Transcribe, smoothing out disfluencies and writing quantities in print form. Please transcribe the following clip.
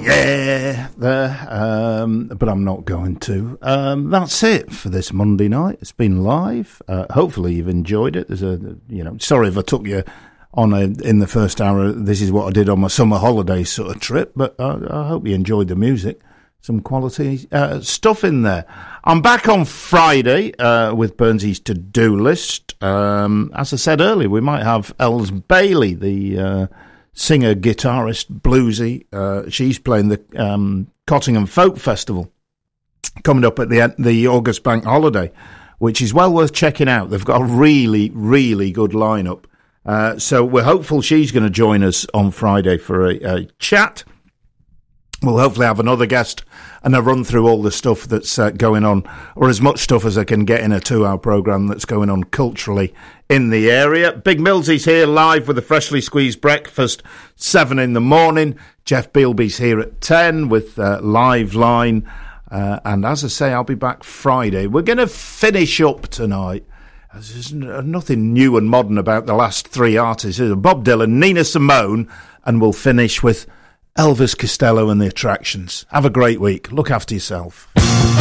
yeah there, but I'm not going to. That's it for this Monday night. It's been live. Hopefully you've enjoyed it. Sorry if I took you on in the first hour. This is what I did on my summer holiday sort of trip, but I hope you enjoyed the music. Some quality stuff in there. I'm back on Friday with Burnsy's to-do list. As I said earlier, we might have Els Bailey, the singer, guitarist, bluesy. She's playing the Cottingham Folk Festival coming up at the August Bank Holiday, which is well worth checking out. They've got a really, really good lineup. So we're hopeful she's going to join us on Friday for a chat. We'll hopefully have another guest and a run through all the stuff that's going on, or as much stuff as I can get in a 2-hour programme that's going on culturally in the area. Big Millsy's here live with a freshly squeezed breakfast, 7 in the morning. Jeff Bealby's here at 10 with Live Line. And as I say, I'll be back Friday. We're going to finish up tonight. There's nothing new and modern about the last 3 artists. Bob Dylan, Nina Simone, and we'll finish with Elvis Costello and the Attractions. Have a great week. Look after yourself.